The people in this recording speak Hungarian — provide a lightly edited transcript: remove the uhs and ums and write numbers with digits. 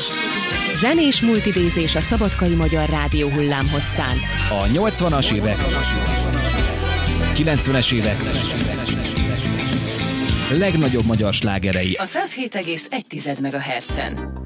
Zenés multidézés a Szabadkai Magyar Rádió hullámhosszán. A 80-as évek, 90-es évek legnagyobb magyar slágerei. A 107,1 MHz-en.